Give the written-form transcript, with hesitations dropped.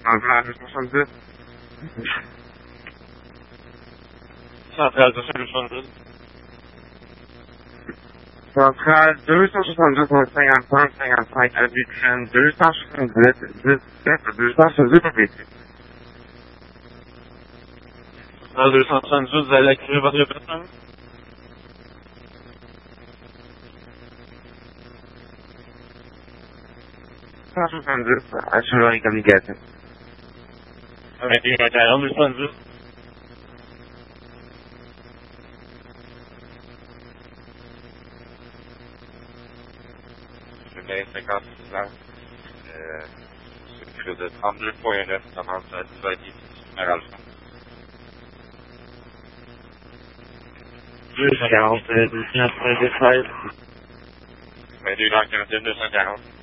centrale 270. Centrale 270. Centrale 270, 55, 55, à Vitrine, 278, 17, 278 objectifs. Centrale 278, vous allez activer votre répétition? Assurer les communications. 21 40 270. Je mets 56 ans. C'est plus de 32.9, commence à disponible sur Alpha. 240, 213. 21h41, 240.